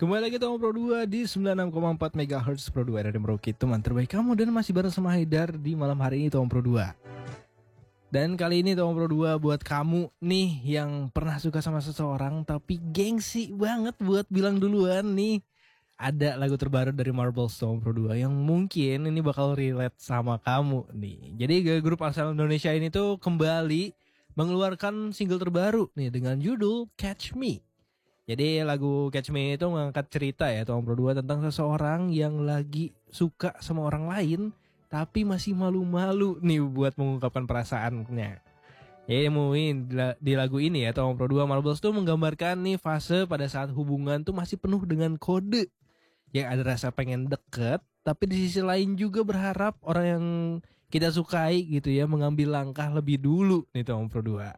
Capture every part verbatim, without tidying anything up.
Kembali lagi Tom Pro dua di sembilan puluh enam koma empat megahertz Pro dua R R Merauke, teman terbaik kamu, dan masih bareng sama Haidar di malam hari ini Tom Pro dua. Dan kali ini Tom Pro dua buat kamu nih yang pernah suka sama seseorang tapi gengsi banget buat bilang duluan nih. Ada lagu terbaru dari Marbles Tom Pro dua yang mungkin ini bakal relate sama kamu nih. Jadi grup asal Indonesia ini tuh kembali mengeluarkan single terbaru nih dengan judul Catch Me. Jadi lagu Catch Me itu mengangkat cerita ya Tom Pro dua tentang seseorang yang lagi suka sama orang lain tapi masih malu-malu nih buat mengungkapkan perasaannya. Ya mungkin di lagu ini ya Tom Pro dua Marbles tuh menggambarkan nih fase pada saat hubungan tuh masih penuh dengan kode. Ya ada rasa pengen deket tapi di sisi lain juga berharap orang yang kita sukai gitu ya mengambil langkah lebih dulu nih Tom Pro dua.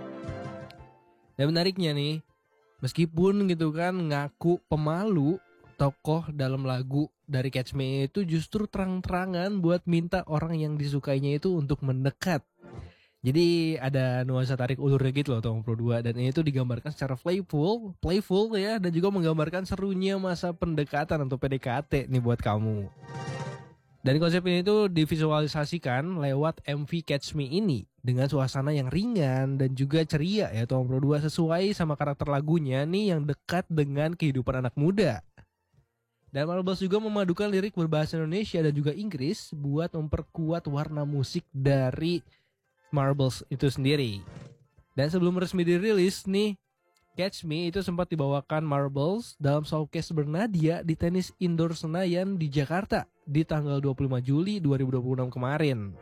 Dan menariknya nih, meskipun gitu kan ngaku pemalu, tokoh dalam lagu dari Catch Me itu justru terang-terangan buat minta orang yang disukainya itu untuk mendekat. Jadi ada nuansa tarik ulurnya gitu loh Tom Pro dua, dan ini tuh digambarkan secara playful, playful ya, dan juga menggambarkan serunya masa pendekatan atau P D K T nih buat kamu. Dan konsep ini tuh divisualisasikan lewat M V Catch Me ini dengan suasana yang ringan dan juga ceria ya Tom Pro dua, sesuai sama karakter lagunya nih yang dekat dengan kehidupan anak muda. Dan Marbles juga memadukan lirik berbahasa Indonesia dan juga Inggris buat memperkuat warna musik dari Marbles itu sendiri. Dan sebelum resmi dirilis nih, Catch Me itu sempat dibawakan Marbles dalam showcase Bernadia di tenis indoor Senayan di Jakarta di tanggal dua puluh lima Juli dua ribu dua puluh enam kemarin.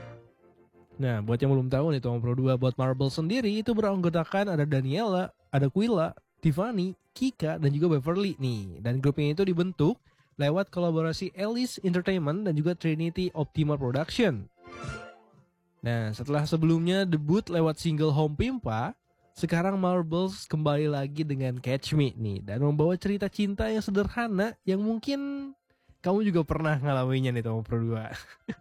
Nah, buat yang belum tahu nih Tom Pro dua, buat Marbles sendiri itu beranggotakan ada Daniela, ada Quilla, Tiffany, Kika, dan juga Beverly nih. Dan grup ini itu dibentuk lewat kolaborasi Alice Entertainment dan juga Trinity Optima Production. Nah, setelah sebelumnya debut lewat single Home Pimpa, sekarang Marbles kembali lagi dengan Catch Me nih, dan membawa cerita cinta yang sederhana yang mungkin kamu juga pernah ngalaminnya nih Tom Pro dua.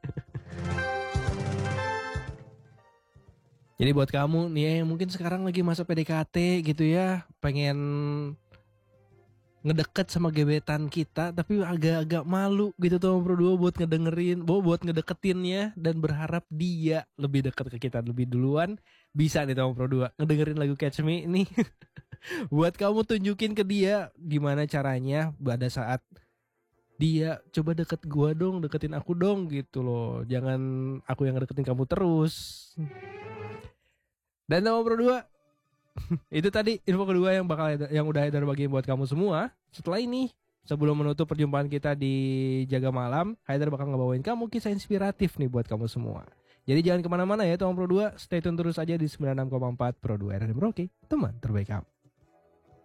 Jadi buat kamu nih yang mungkin sekarang lagi masa P D K T gitu ya, pengen ngedeket sama gebetan kita tapi agak-agak malu gitu Tom Pro dua buat ngedengerin, buat ngedeketinnya, dan berharap dia lebih dekat ke kita lebih duluan, bisa nih Tom Pro dua ngedengerin lagu Catch Me ini. Buat kamu tunjukin ke dia gimana caranya pada saat dia coba deket gua dong, deketin aku dong gitu loh. Jangan aku yang deketin kamu terus. Dan Tom Pro dua, itu tadi info kedua yang bakal yang udah Haidar bagiin buat kamu semua. Setelah ini, sebelum menutup perjumpaan kita di Jaga Malam, Haidar bakal ngebawain kamu kisah inspiratif nih buat kamu semua. Jadi jangan kemana-mana ya Tom Pro dua, stay tune terus aja di sembilan puluh enam koma empat Pro dua R R Merauke, teman terbaik kamu.